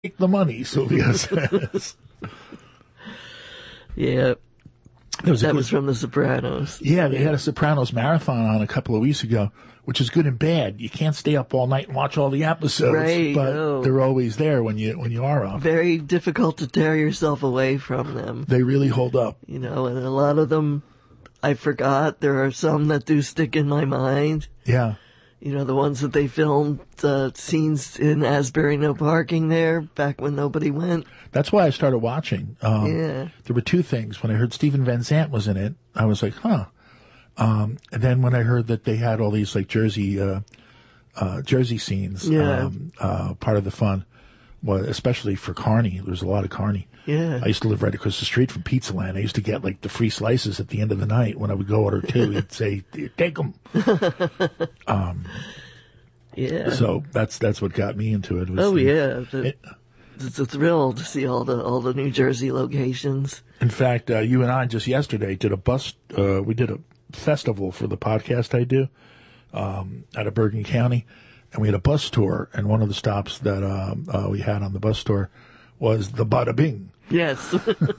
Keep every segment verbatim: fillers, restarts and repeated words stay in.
take the money, Sylvia says. Yeah. Was that good, was from The Sopranos. Yeah, they had a Sopranos marathon on a couple of weeks ago, which is good and bad. You can't stay up all night and watch all the episodes, right, but no. they're always there when you when you are up. Very difficult to tear yourself away from them. They really hold up. You know, and a lot of them I forgot. There are some that do stick in my mind. Yeah. You know, the ones that they filmed uh, scenes in Asbury No Parking there back when nobody went. That's why I started watching. Um, yeah. There were two things. When I heard Stephen Van Zandt was in it, I was like, huh. Um, and then when I heard that they had all these like Jersey, uh, uh, Jersey scenes, yeah. um, uh, part of the fun was, especially for Carney, there was a lot of Carney. Yeah. I used to live right across the street from Pizza Land. I used to get like the free slices at the end of the night when I would go order two. He'd say, take them. um, yeah. So that's, that's what got me into it. Was oh the, yeah. The, it, it's a thrill to see all the, all the New Jersey locations. In fact, uh, you and I just yesterday did a bus, uh, we did a festival for the podcast I do, um, out of Bergen County. And we had a bus tour, and one of the stops that um, uh, we had on the bus tour was the Bada Bing. Yes.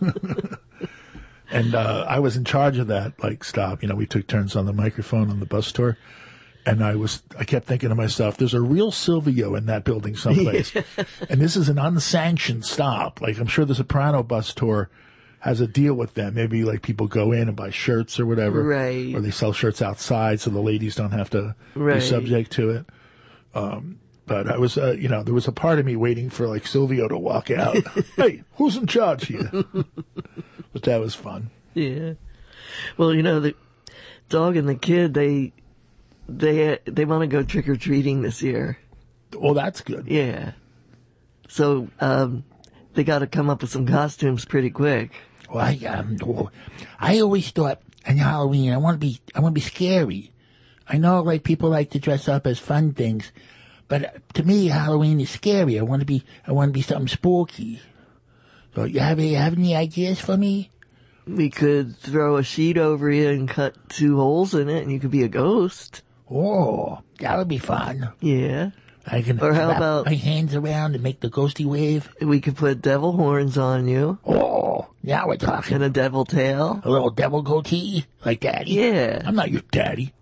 And uh, I was in charge of that, like, stop. You know, we took turns on the microphone on the bus tour. And I was, I kept thinking to myself, there's a real Silvio in that building someplace. Yeah. And this is an unsanctioned stop. Like, I'm sure the Soprano bus tour has a deal with them. Maybe, like, people go in and buy shirts or whatever. Right. Or they sell shirts outside so the ladies don't have to right. be subject to it. Um, but I was, uh, you know, there was a part of me waiting for, like, Silvio to walk out. Hey, who's in charge here? But that was fun. Yeah. Well, you know, the dog and the kid, they, they, they want to go trick-or-treating this year. Well, that's good. Yeah. So, um, they got to come up with some costumes pretty quick. Well, I, um, well, I always thought on Halloween, I want to be, I want to be scary. I know, like, people like to dress up as fun things, but to me, Halloween is scary. I want to be, I want to be something spooky. So, you have, you have any ideas for me? We could throw a sheet over you and cut two holes in it, and you could be a ghost. Oh, that would be fun. Yeah. I can or how wrap about my hands around and make the ghosty wave. We could put devil horns on you. Oh, now we're talking. And a devil tail. A little devil goatee, like Daddy. Yeah. I'm not your daddy.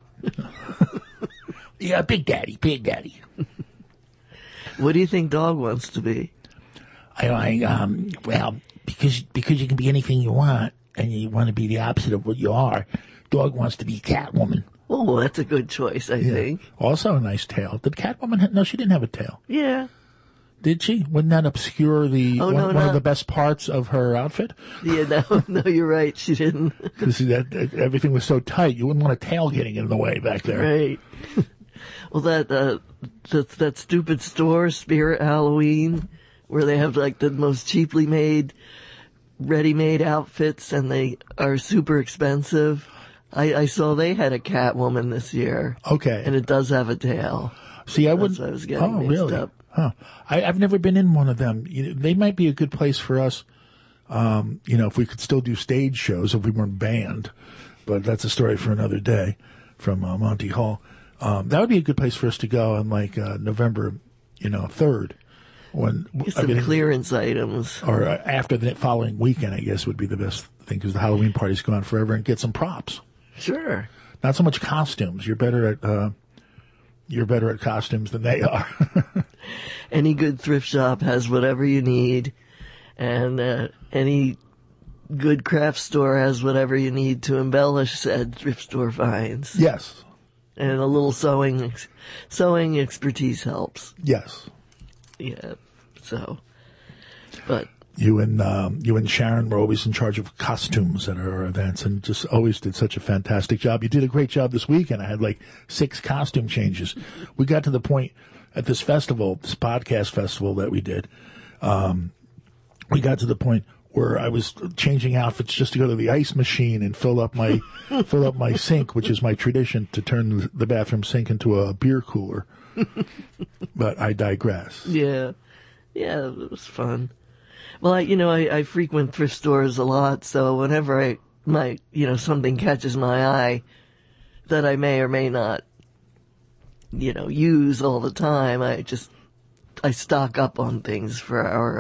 Yeah, Big Daddy, Big Daddy. What do you think Dog wants to be? I, I um, well, because because you can be anything you want, and you want to be the opposite of what you are. Dog wants to be Catwoman. Oh, that's a good choice, I yeah. think. Also a nice tail. Did Catwoman have, no, she didn't have a tail. Yeah. Did she? Wouldn't that obscure the oh, one, no, one no. of the best parts of her outfit? Yeah, no, no, you're right. She didn't. Because that, that everything was so tight, you wouldn't want a tail getting in the way back there. Right. Well, that uh, that that stupid store, Spirit Halloween, where they have like the most cheaply made, ready-made outfits, and they are super expensive. I, I saw they had a Catwoman this year. Okay. And it does have a tail. See, I would. would. I was getting oh, mixed really? up. Huh. I, I've never been in one of them. You know, they might be a good place for us. Um, you know, if we could still do stage shows, if we weren't banned. But that's a story for another day from uh, Monty Hall. Um, that would be a good place for us to go on like uh, November, you know, third. When Get some I mean, clearance items. Or uh, after the following weekend, I guess would be the best thing because the Halloween party's gone forever, and get some props. Sure. Not so much costumes. You're better at uh, you're better at costumes than they are. Any good thrift shop has whatever you need, and uh, any good craft store has whatever you need to embellish said thrift store finds. Yes. And a little sewing, sewing expertise helps. Yes. Yeah. So, but you and um, you and Sharon were always in charge of costumes at our events, and just always did such a fantastic job. You did a great job this weekend. I had like six costume changes. We got to the point at this festival, this podcast festival that we did. Um, we got to the point where I was changing outfits just to go to the ice machine and fill up my fill up my sink, which is my tradition to turn the bathroom sink into a beer cooler. But I digress. Yeah, yeah, it was fun. Well, I, you know, I, I frequent thrift stores a lot, so whenever I my you know something catches my eye that I may or may not, you know, use all the time, I just I stock up on things for our